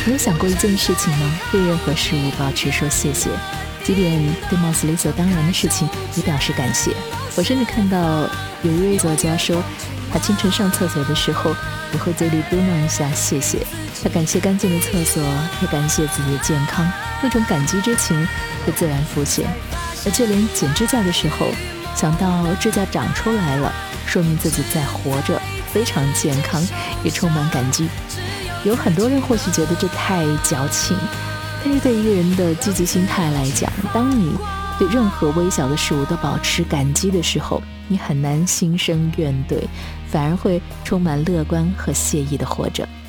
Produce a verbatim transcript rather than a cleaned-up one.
你有想过一件事情吗？对任何事物保持说谢谢，即便对貌似理所当然的事情也表示感谢。我甚至看到有一位作家说，他清晨上厕所的时候也会嘴里嘟囔一下谢谢，他感谢干净的厕所，也感谢自己的健康，那种感激之情会自然浮现。而就连剪指甲的时候，想到指甲长出来了，说明自己在活着，非常健康，也充满感激。有很多人或许觉得这太矫情，但是对一个人的积极心态来讲，当你对任何微小的事物都保持感激的时候，你很难心生怨怼，反而会充满乐观和惬意的活着。